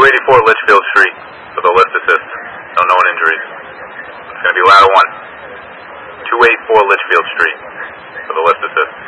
284 Litchfield Street for the lift assist. No known injuries. It's going to be ladder 1. 284 Litchfield Street for the lift assist.